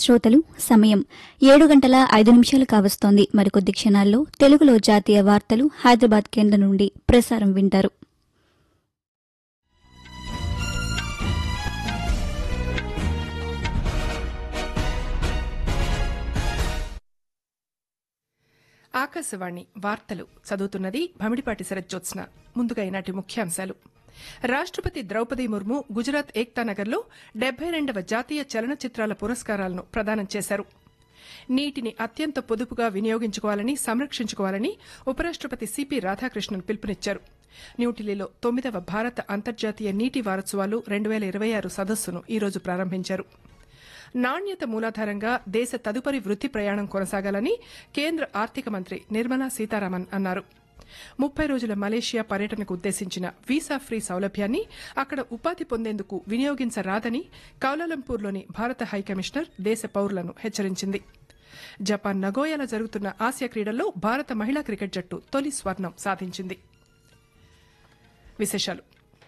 శ్రోతలు సమయం 7:05 కావస్తోంది. మరికొద్ది క్షణాల్లో తెలుగులో జాతీయ వార్తలు హైదరాబాద్ కేంద్రం నుండి ప్రసారం వింటారు. ఆకాశవాణి వార్తలు చదువుతున్నది భమిడిపాటి శరజ్జోత్స్న. ముందుగా ఈనాటి ముఖ్యాంశాలు. రాష్టపతి ద్రౌపది ముర్ము గుజరాత్ ఏక్తానగర్లో 72వ జాతీయ చలనచిత్రాల పురస్కారాలను ప్రదానం చేశారు. నీటిని అత్యంత పొదుపుగా వినియోగించుకోవాలని, సంరక్షించుకోవాలని ఉపరాష్టపతి సిపి రాధాకృష్ణన్ పిలుపునిచ్చారు. న్యూఢిల్లీలో 9వ భారత అంతర్జాతీయ నీటి వారోత్సవాలు 2026 సదస్సును ఈరోజు ప్రారంభించారు. నాణ్యత మూలాధారంగా దేశ తదుపరి వృద్ధి ప్రయాణం కొనసాగాలని కేంద్ర ఆర్థిక మంత్రి నిర్మలా సీతారామన్ అన్నారు. 30 రోజుల మలేషియా పర్యటనకు ఉద్దేశించిన వీసా ఫ్రీ సౌలభ్యాన్ని అక్కడ ఉపాధి పొందేందుకు వినియోగించరాదని కౌలాలంపూర్లోని భారత హైకమిషనర్ దేశ పౌరులను హెచ్చరించింది. జపాన్ నగోయాలో జరుగుతున్న ఆసియా క్రీడల్లో భారత మహిళా క్రికెట్ జట్టు తొలి స్వర్ణం సాధించింది. విశేషాలు.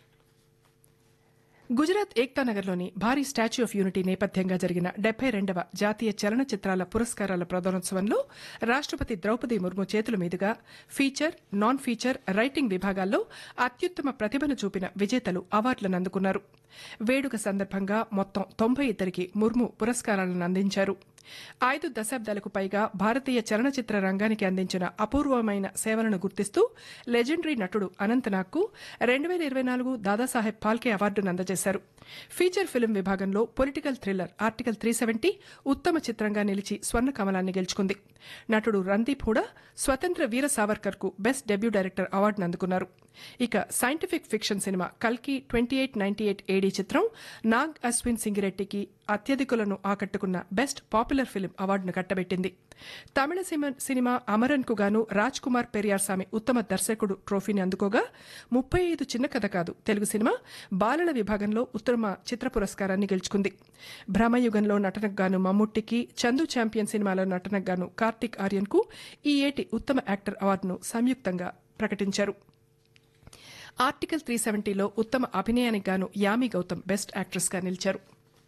గుజరాత్ ఏక్తానగర్లోని భారీ స్టాచ్యూ ఆఫ్ యూనిటీ నేపథ్యంగా జరిగిన 72వ జాతీయ చలనచిత్రాల పురస్కారాల ప్రదానోత్సవంలో రాష్టపతి ద్రౌపది ముర్ము చేతుల మీదుగా ఫీచర్, నాన్ ఫీచర్, రైటింగ్ విభాగాల్లో అత్యుత్తమ ప్రతిభను చూపిన విజేతలు అవార్డులను అందుకున్నారు. వేడుక సందర్భంగా మొత్తం 92కి ముర్ము పురస్కారాలను అందించారు. 5 దశాబ్దాలకు పైగా భారతీయ చలనచిత్ర రంగానికి అందించిన అపూర్వమైన సేవలను గుర్తిస్తూ లెజెండరీ నటుడు అనంతనాగ్కు 2024 దాదాసాహెబ్ ఫాల్కే అవార్డును అందజేశారు. ఫీచర్ ఫిల్మ్ విభాగంలో పొలిటికల్ థ్రిల్లర్ ఆర్టికల్ 370 ఉత్తమ చిత్రంగా నిలిచి స్వర్ణ కమలాన్ని గెలుచుకుంది. నటుడు రణ్దీప్ హూడా స్వతంత్ర వీర సావర్కర్కు బెస్ట్ డెబ్యూ డైరెక్టర్ అవార్డును అందుకున్నారు. ఇక సైంటిఫిక్ ఫిక్షన్ సినిమా కల్కి 2898 ఏడీ చిత్రం నాగ్ అశ్విన్ సింగిరెడ్డికి అత్యధికులను ఆకట్టుకున్న బెస్ట్ పాపులర్ ఫిల్మ్ అవార్డును కట్టబెట్టింది. తమిళ సినిమా అమరన్ కు గాను రాజ్ కుమార్ పెరియార్సామి ఉత్తమ దర్శకుడు ట్రోఫీని అందుకోగా 35 చిన్న కథ కాదు తెలుగు సినిమా బాలల విభాగంలో ఉత్తమ చిత్ర పురస్కారాన్ని గెలుచుకుంది. భ్రమయుగంలో నటనకు గాను మమ్ముట్టికి, చందు ఛాంపియన్ సినిమాలో నటనకు గాను కార్తిక్ ఆర్యన్ కు ఈ ఏటి ఉత్తమ యాక్టర్ అవార్డును సంయుక్తంగా ప్రకటించారు. ఆర్టికల్ 370లో ఉత్తమ అభినయానికి గాను యామి గౌతమ్ బెస్ట్ యాక్ట్రెస్ గా నిలిచారు.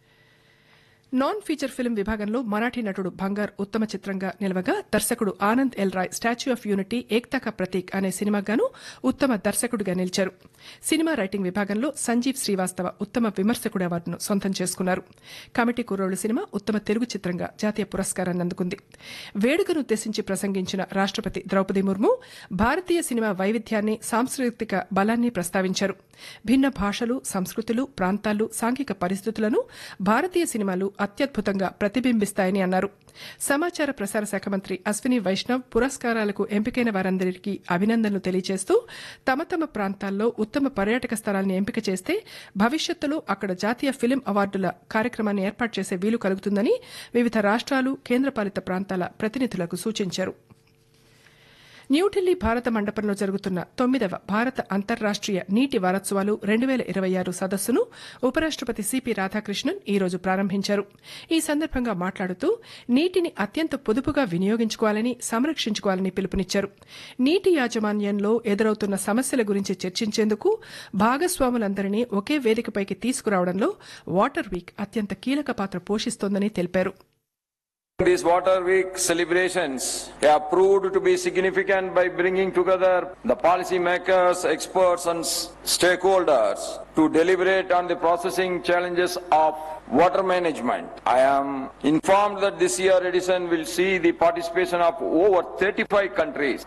నాన్ ఫీచర్ ఫిల్మ్ విభాగంలో మరాఠీ నటుడు భంగార్ ఉత్తమ చిత్రంగా నిలవగా దర్శకుడు Anand L Roy statue of unity Ekta కా ప్రతీక్ అనే సినిమాగాను ఉత్తమ దర్శకుడిగా నిలిచారు. సినిమా రైటింగ్ విభాగంలో సంజీవ్ శ్రీవాస్తవ ఉత్తమ విమర్శకుడి అవార్డును సొంతం చేసుకున్నారు. కమిటీ కుర్రోళ్లు సినిమా ఉత్తమ తెలుగు చిత్రంగా జాతీయ పురస్కారాన్ని అందుకుంది. వేడుకను ఉద్దేశించి ప్రసంగించిన రాష్టపతి ద్రౌపది ముర్ము భారతీయ సినిమా వైవిధ్యాన్ని, సాంస్కృతిక బలాన్ని ప్రస్తావించారు. భిన్న భాషలు, సంస్కృతులు, ప్రాంతాలు, సాంఘిక పరిస్థితులను భారతీయ సినిమాలు అత్యద్భుతంగా ప్రతిబింబిస్తాయని అన్నారు. సమాచార ప్రసార శాఖ మంత్రి అశ్విని వైష్ణవ్ పురస్కారాలకు ఎంపికైన వారందరికీ అభినందనలు తెలియజేస్తూ తమ తమ ప్రాంతాల్లో ఉత్తమ పర్యాటక స్థలాన్ని ఎంపిక చేస్తే భవిష్యత్తులో అక్కడ జాతీయ ఫిల్మ్ అవార్డుల కార్యక్రమాన్ని ఏర్పాటు చేసే వీలు కలుగుతుందని వివిధ రాష్ట్రాలు, కేంద్రపాలిత ప్రాంతాల ప్రతినిధులకు సూచించారు. న్యూఢిల్లీ భారత మండపంలో జరుగుతున్న 9వ భారత అంతర్రాష్ట్రీయ నీటి వారోత్సవాలు 2026 సదస్సును ఉపరాష్టపతి సిపి రాధాకృష్ణన్ ఈరోజు ప్రారంభించారు. ఈ సందర్భంగా మాట్లాడుతూ నీటిని అత్యంత పొదుపుగా వినియోగించుకోవాలని, సంరక్షించుకోవాలని పిలుపునిచ్చారు. నీటి యాజమాన్యంలో ఎదురవుతున్న సమస్యల గురించి చర్చించేందుకు భాగస్వాములందరినీ ఒకే వేదికపైకి తీసుకురావడంలో వాటర్ వీక్ అత్యంత కీలక పాత్ర పోషిస్తోందని తెలిపారు. These Water Week celebrations have proved to be significant by bringing together the policy makers, experts and stakeholders to deliberate on the processing challenges of water management. I am informed that this year edition will see the participation of over 35 countries.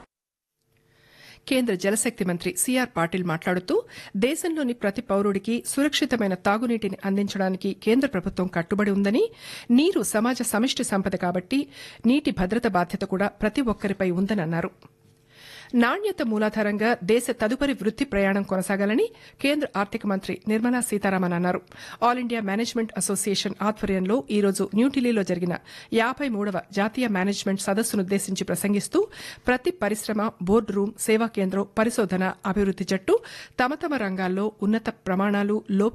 కేంద్ర జలశక్తి మంత్రి CR Patil మాట్లాడుతూ దేశంలోని ప్రతి పౌరుడికి సురక్షితమైన తాగునీటిని అందించడానికి కేంద్ర ప్రభుత్వం కట్టుబడి ఉందని, నీరు సమాజ సమిష్టి సంపద కాబట్టి నీటి భద్రత బాధ్యత కూడా ప్రతి ఒక్కరిపై ఉందని అన్నారు. నాణ్యత మూలాధారంగా దేశ తదుపరి వృద్ధి ప్రయాణం కొనసాగాలని కేంద్ర ఆర్థిక మంత్రి నిర్మలా సీతారామన్ అన్నారు. ఆల్ ఇండియా మేనేజ్మెంట్ అసోసియేషన్ ఆధ్వర్యంలో ఈరోజు న్యూఢిల్లీలో జరిగిన 53వ జాతీయ మేనేజ్మెంట్ సదస్సునుద్దేశించి ప్రసంగిస్తూ ప్రతి పరిశ్రమ, బోర్డు రూం, సేవా కేంద్రం, పరిశోధన, అభివృద్ది జట్టు తమ తమ రంగాల్లో ఉన్నత ప్రమాణాలు,